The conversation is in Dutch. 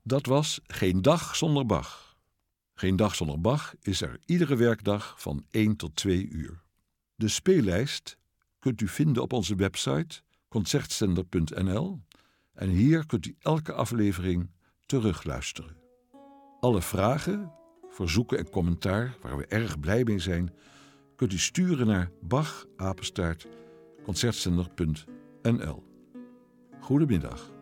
Dat was Geen Dag Zonder Bach. Geen Dag Zonder Bach is er iedere werkdag van 1 tot 2 uur. De speellijst kunt u vinden op onze website concertzender.nl en hier kunt u elke aflevering terugluisteren. Alle vragen, verzoeken en commentaar, waar we erg blij mee zijn, kunt u sturen naar bach@concertzender.nl. Goedemiddag.